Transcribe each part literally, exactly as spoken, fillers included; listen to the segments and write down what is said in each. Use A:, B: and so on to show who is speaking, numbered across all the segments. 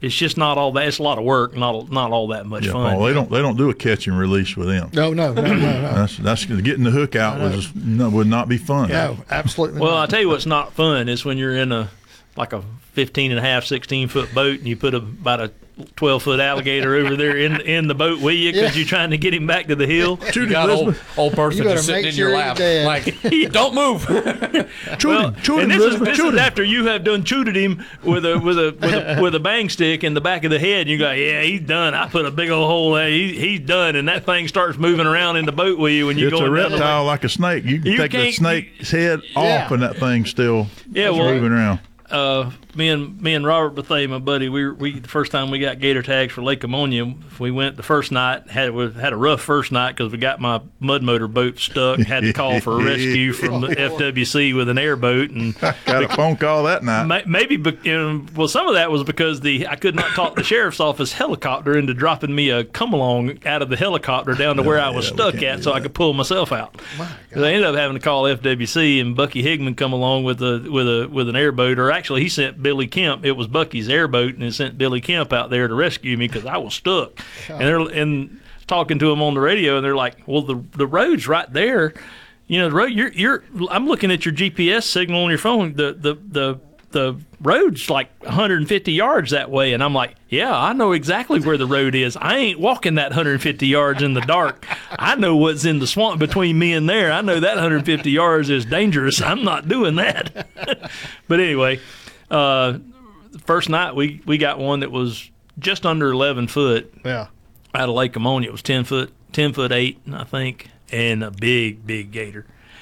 A: it's just not all that. It's a lot of work, not not all that much
B: yeah,
A: fun.
B: Paul, they don't they don't do a catch and release with them.
C: No, no, no, no, no.
B: That's that's getting the hook out was no, would not be fun.
C: No, absolutely.
A: Well,
C: not.
A: I'll tell you what's not fun is when you're in a like a fifteen and a half, sixteen foot boat and you put a, about a twelve foot alligator over there in in the boat with you because
C: Yeah.
A: you're trying to get him back to the hill.
D: You got old, old person
C: You better
D: just sitting
C: make
D: in your
C: sure
D: lap,
C: you're dead.
D: like, don't move.
B: Shoot
A: Well,
B: him, shoot him,
A: and this is,
B: Elizabeth,
A: this
B: shoot
A: is
B: him.
A: after you have done shooted him with a with a with a, with a bang stick in the back of the head. And you go, yeah, he's done. I put a big old hole there. He, he's done. And that thing starts moving around in the boat with you when you
B: It's
A: go
B: a
A: down the
B: reptile like a snake. You can
A: You
B: take the
A: can't-
B: snake's head
C: Yeah.
B: off, and that thing's still
A: Yeah, well,
B: moving around.
A: uh, me and me and Robert Bethea, my buddy, we we the first time we got gator tags for Lake Ammonia, we went the first night had we had a rough first night because we got my mud motor boat stuck. Had to call for a rescue from the F W C with an airboat, and
B: Got a phone call that night.
A: ma- maybe be- you know, well some of that was because the I could not talk the sheriff's office helicopter into dropping me a come along out of the helicopter down to where I was
B: yeah, we
A: stuck
B: can't
A: at,
B: do
A: so I
B: that.
A: could pull myself out. They ended up having to call F W C and Bucky Higman come along with a with a with an airboat, or actually he sent Billy Kemp. It was Bucky's airboat, and it sent Billy Kemp out there to rescue me because I was stuck. And they're and talking to him on the radio, and they're like, "Well, the the road's right there. You know, the road. You're you're. I'm looking at your G P S signal on your phone. The the the the road's like one hundred fifty yards that way." And I'm like, "Yeah, I know exactly where the road is. I ain't walking that one hundred fifty yards in the dark. I know what's in the swamp between me and there. I know that one hundred fifty yards is dangerous. I'm not doing that." But anyway, uh, the first night we we got one that was just under eleven foot
C: Yeah.
A: out of Lake Ammonia. It was ten foot, ten foot eight, I think, and a big, big gator.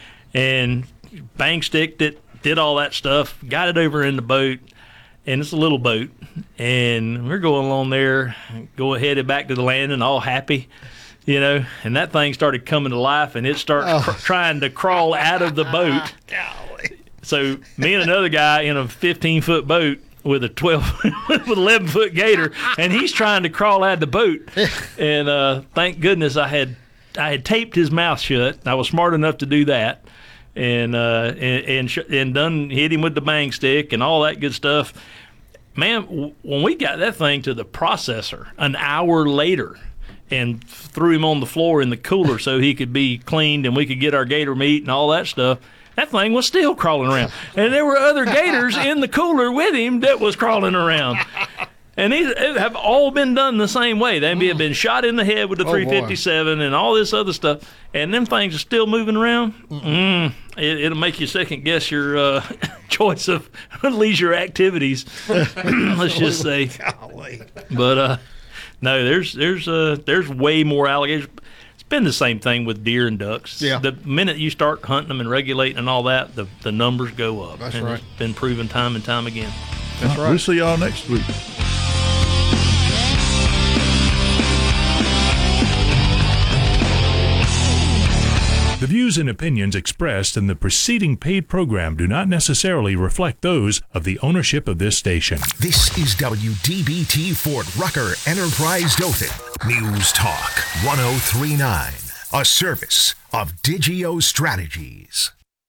A: And bang sticked it, did all that stuff, got it over in the boat, and it's a little boat. And we're going along there, go headed back to the landing, all happy, you know. And that thing started coming to life, and it started
C: Oh.
A: cr- trying to crawl out of the boat. So me and another guy in a fifteen foot boat with a twelve with eleven foot gator, and he's trying to crawl out of the boat. And uh, thank goodness I had I had taped his mouth shut. I was smart enough to do that, and uh, and and, sh- and done hit him with the bang stick and all that good stuff. Man, w- when we got that thing to the processor an hour later and threw him on the floor in the cooler so he could be cleaned and we could get our gator meat and all that stuff, that thing was still crawling around. And there were other gators in the cooler with him that was crawling around. And these have all been done the same way. They have been shot in the head with the
C: Oh,
A: three fifty-seven and all this other stuff. And them things are still moving around. Mm, it, it'll make you second guess your uh, choice of leisure activities, let's just say. But uh, no, there's there's uh, there's way more alligators. It's been the same thing with deer and ducks.
C: Yeah.
A: The minute you start hunting them and regulating and all that, the, the numbers go up.
C: That's
A: and
C: right.
A: It's been proven time and time again.
C: That's right.
B: We'll see y'all next week.
E: The views and opinions expressed in the preceding paid program do not necessarily reflect those of the ownership of this station.
F: This is W D B T Fort Rucker Enterprise Dothan. News Talk one oh three point nine. A service of Digio Strategies.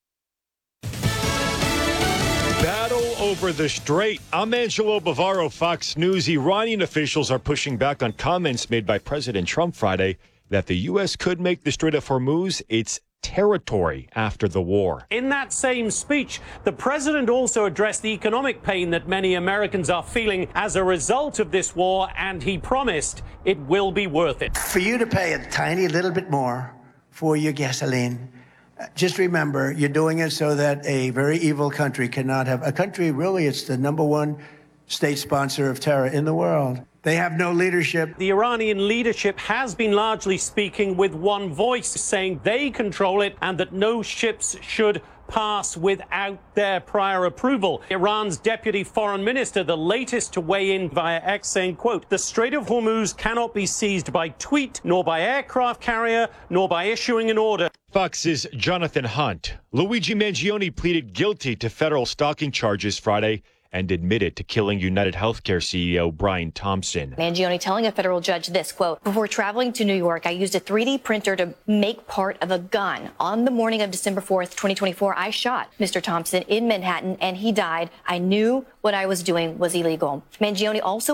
G: Battle over the Strait. I'm Angelo Bavaro, Fox News. Iranian officials are pushing back on comments made by President Trump Friday that the U S could make the Strait of Hormuz its territory after the war.
H: In that same speech, the president also addressed the economic pain that many Americans are feeling as a result of this war, and he promised it will be worth it.
I: For you to pay a tiny little bit more for your gasoline, uh, just remember you're doing it so that a very evil country cannot have a country. Really, it's the number one state sponsor of terror in the world. They have no leadership.
H: The Iranian leadership has been largely speaking with one voice, saying they control it and that no ships should pass without their prior approval. Iran's deputy foreign minister, the latest to weigh in via X, saying, quote, "The Strait of Hormuz cannot be seized by tweet, nor by aircraft carrier, nor by issuing an order."
G: Fox's Jonathan Hunt. Luigi Mangione pleaded guilty to federal stalking charges Friday and admitted to killing United Healthcare C E O Brian Thompson.
J: Mangione telling a federal judge this, quote, "Before traveling to New York, I used a three D printer to make part of a gun. On the morning of December fourth, twenty twenty-four, I shot Mister Thompson in Manhattan and he died. I knew what I was doing was illegal." Mangione also